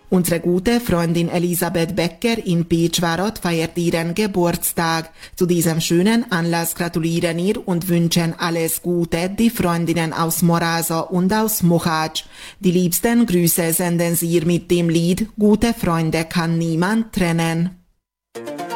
Unsere gute Freundin Elisabeth Becker in Peachwarod feiert ihren Geburtstag. Zu diesem schönen Anlass gratulieren ihr und wünschen alles Gute die Freundinnen aus Moraso und aus Mohács. Die liebsten Grüße senden sie ihr mit dem Lied Gute Freunde kann niemand trennen.